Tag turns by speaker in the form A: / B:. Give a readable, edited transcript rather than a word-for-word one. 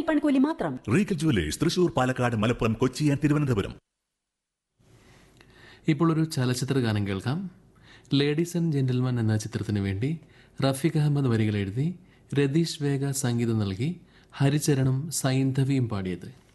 A: Retail പണിക്കൂലി മാത്രം.
B: Regal jewellers, Thrissur, Palakkad, Malappuram, Kochi and Thiruvananthapuram.
C: ഇപ്പോൾ ഒരു ചലച്ചിത്ര ഗാനം കേൾക്കാം. ലേഡീസ് ആൻഡ് ജെന്റിൽമാൻ എന്ന ചിത്രത്തിന് വേണ്ടി റഫീഖ് അഹമ്മദ് വരികൾ എഴുതി രതീഷ് വേഗ സംഗീതം നൽകി ഹരിചരണും സൈന്ധവിയും പാടിയത്.